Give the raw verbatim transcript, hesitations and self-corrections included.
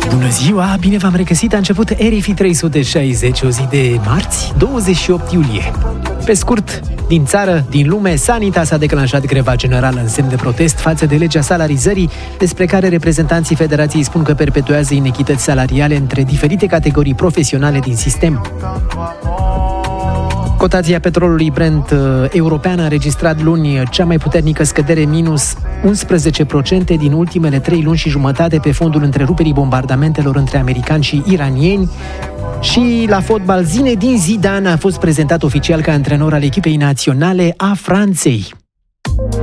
Bună ziua, bine v-am regăsit, a început R F I trei sute șaizeci, o zi de marți, douăzeci și opt iulie. Pe scurt, din țară, din lume, Sanitas a declanșat greva generală în semn de protest față de legea salarizării, despre care reprezentanții Federației spun că perpetuează inechități salariale între diferite categorii profesionale din sistem. Cotația petrolului Brent european a înregistrat luni cea mai puternică scădere, minus unsprezece la sută din ultimele trei luni și jumătate, pe fondul întreruperii bombardamentelor între americani și iranieni. Și la fotbal, Zinedine Zidane a fost prezentat oficial ca antrenor al echipei naționale a Franței.